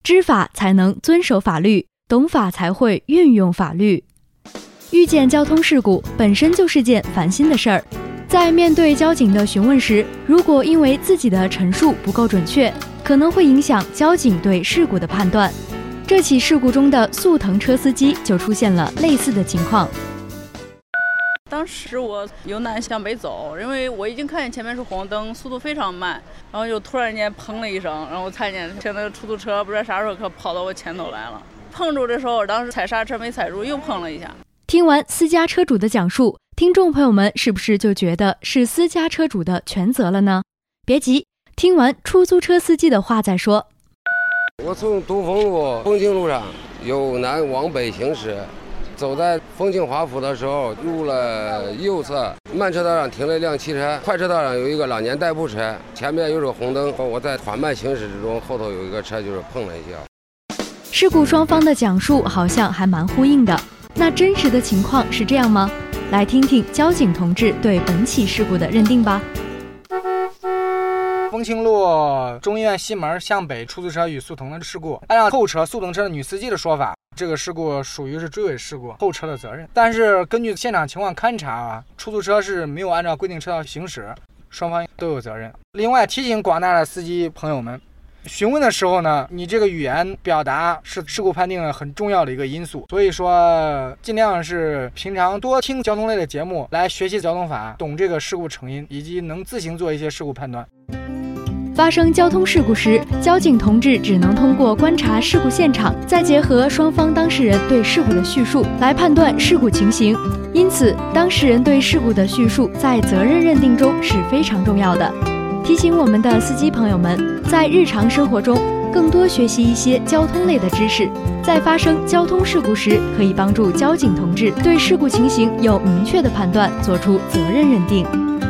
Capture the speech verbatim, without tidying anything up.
知法才能遵守法律，懂法才会运用法律。遇见交通事故本身就是件烦心的事儿，在面对交警的询问时，如果因为自己的陈述不够准确，可能会影响交警对事故的判断。这起事故中的速腾车司机就出现了类似的情况。 当时我由南向北走，因为我已经看见前面是红灯，速度非常慢，然后就突然间砰了一声，然后我看见现在出租车不知道啥时候可跑到我前头来了，碰住的时候我当时踩刹车没踩住，又碰了一下。 听完私家车主的讲述，听众朋友们是不是就觉得是私家车主的全责了呢？别急，听完出租车司机的话再说。 我从东风路丰庆路上由南往北行驶，走在丰庆华府的时候，入了右侧慢车道上停了一辆汽车，快车道上有一个老年代步车，前面有个红灯，我在缓慢行驶之中，后头有一个车就是碰了一下。 事故双方的讲述好像还蛮呼应的，那真实的情况是这样吗？来听听交警同志对本起事故的认定吧。 丰庆路中医院西门向北出租车与速腾的事故，按照后车速腾车的女司机的说法，这个事故属于是追尾事故，后车的责任。但是根据现场情况勘查啊，出租车是没有按照规定车道行驶，双方都有责任。另外提醒广大的司机朋友们，询问的时候呢，你这个语言表达是事故判定很重要的一个因素，所以说尽量是平常多听交通类的节目，来学习交通法，懂这个事故成因，以及能自行做一些事故判断。 发生交通事故时，交警同志只能通过观察事故现场，再结合双方当事人对事故的叙述来判断事故情形。因此，当事人对事故的叙述在责任认定中是非常重要的。提醒我们的司机朋友们，在日常生活中更多学习一些交通类的知识，在发生交通事故时，可以帮助交警同志对事故情形有明确的判断，做出责任认定。